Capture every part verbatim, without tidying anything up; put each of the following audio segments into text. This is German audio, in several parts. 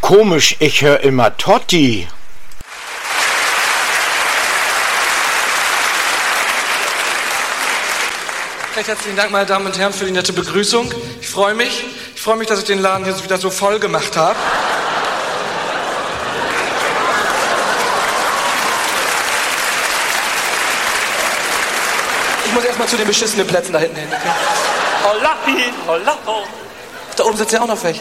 Komisch, ich höre immer Totti. Recht herzlichen Dank, meine Damen und Herren, für die nette Begrüßung. Ich freue mich. Ich freue mich, dass ich den Laden hier wieder so voll gemacht habe. Ich muss erstmal zu den beschissenen Plätzen da hinten hin. Okay? Hollahi, hollaho. Da oben sitzen ja auch noch welche.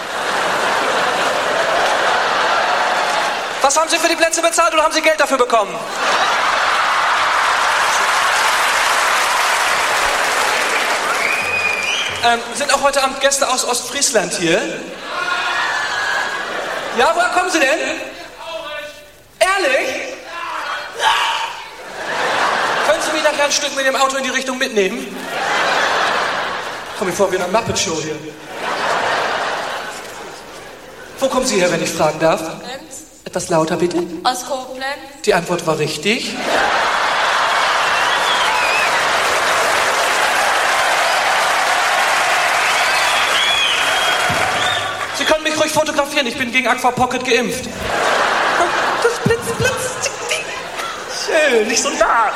Was haben Sie für die Plätze bezahlt oder haben Sie Geld dafür bekommen? Ähm, sind auch heute Abend Gäste aus Ostfriesland hier? Ja, woher kommen Sie denn? Ehrlich? Können Sie mich nachher ein Stück mit dem Auto in die Richtung mitnehmen? Komm mir vor wie in einer Muppet-Show hier. Wo kommen Sie her, wenn ich fragen darf? Koblenz. Etwas lauter, bitte. Aus Koblenz. Die Antwort war richtig. Sie können mich ruhig fotografieren, ich bin gegen Aqua Pocket geimpft. Das Blitz, Blitz. Schön, nicht so nah.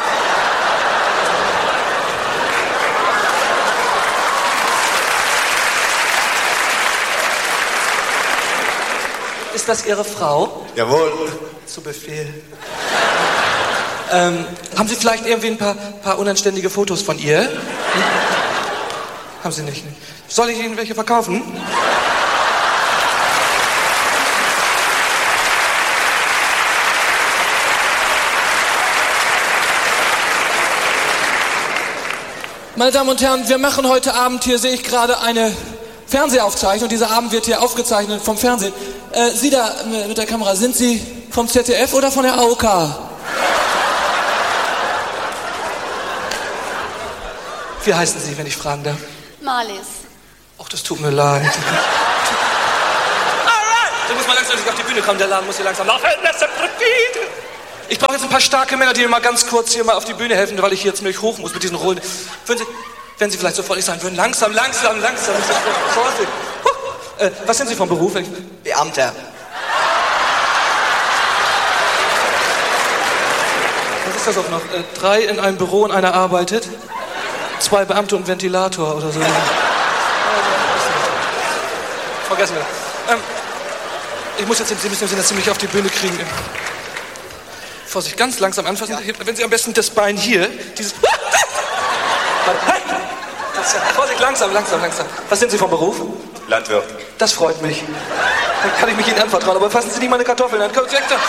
Ist das Ihre Frau? Jawohl. Zu Befehl. ähm, haben Sie vielleicht irgendwie ein paar, paar unanständige Fotos von ihr? Hm? Haben Sie nicht? Soll ich Ihnen welche verkaufen? Meine Damen und Herren, wir machen heute Abend hier, sehe ich gerade, eine Fernsehaufzeichnung. Dieser Abend wird hier aufgezeichnet vom Fernsehen. Äh, Sie da mit der Kamera, sind Sie vom Z D F oder von der A O K? Wie heißen Sie, wenn ich fragen darf? Marlies. Ach, das tut mir leid. Alright! Du musst mal langsam auf die Bühne kommen, der Laden muss hier langsam laufen. Ich brauche jetzt ein paar starke Männer, die mir mal ganz kurz hier mal auf die Bühne helfen, weil ich hier jetzt nämlich hoch muss mit diesen Rollen. Würden Sie, wenn Sie vielleicht so freundlich sein würden, langsam, langsam, langsam. Vorsicht. Huh. Äh, was sind Sie vom Beruf? Beamter. Was ist das auch noch? Äh, drei in einem Büro und einer arbeitet. Zwei Beamte und Ventilator oder so. Vergessen wir. Ähm, ich muss jetzt, Sie müssen das ziemlich auf die Bühne kriegen. Vorsicht, ganz langsam anfassen. Ja. Wenn Sie am besten das Bein hier, dieses... Das, Vorsicht, langsam, langsam, langsam. Was sind Sie vom Beruf? Landwirt. Das freut mich. Dann kann ich mich Ihnen anvertrauen, aber fassen Sie nicht meine Kartoffeln an. Kommt direkt da.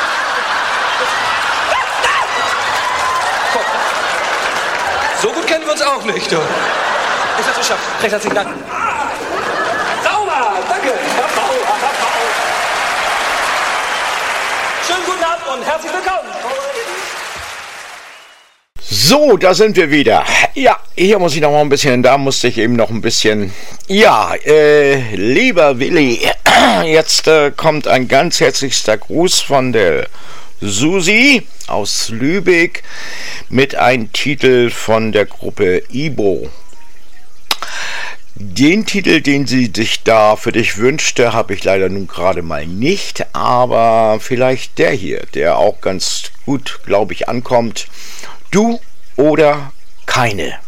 So gut kennen wir uns auch nicht, du. Ich hab's geschafft. Recht herzlichen Dank. Sauber, danke. Herr Bauer, Herr Bauer. Schönen guten Abend und herzlich willkommen. So, da sind wir wieder. Ja, hier muss ich noch mal ein bisschen, da musste ich eben noch ein bisschen. Ja, äh, lieber Willi, jetzt äh, kommt ein ganz herzlichster Gruß von der Susi aus Lübeck mit einem Titel von der Gruppe Ibo. Den Titel, den sie sich da für dich wünschte, habe ich leider nun gerade mal nicht, aber vielleicht der hier, der auch ganz gut, glaube ich, ankommt. Du oder keine.